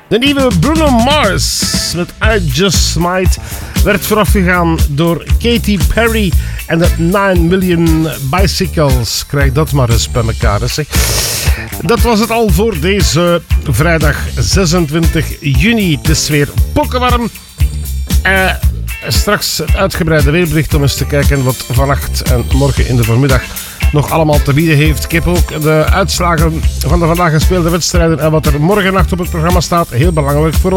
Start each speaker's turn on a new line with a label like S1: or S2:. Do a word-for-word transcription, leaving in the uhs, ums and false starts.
S1: De nieuwe Bruno Mars met I Just Might werd voorafgegaan door Katy Perry en de nine million Bicycles. Krijg dat maar eens bij elkaar, zeg. Dat was het al voor deze vrijdag zesentwintig juni. Het is weer pokkenwarm. Uh, straks het uitgebreide weerbericht om eens te kijken wat vannacht en morgen in de voormiddag nog allemaal te bieden heeft. Ik heb ook de uitslagen van de vandaag gespeelde wedstrijden en wat er morgen nacht op het programma staat. Heel belangrijk voor ons.